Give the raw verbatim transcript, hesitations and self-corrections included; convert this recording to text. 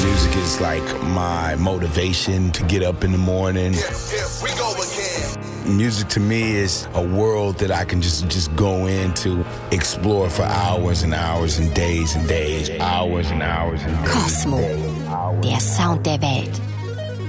Music is like my motivation to get up in the morning. Yeah, yeah, we go again. Music to me is a world that I can just, just go into, explore for hours and hours and days and days, hours and hours and days. Kosmo, der Sound der Welt.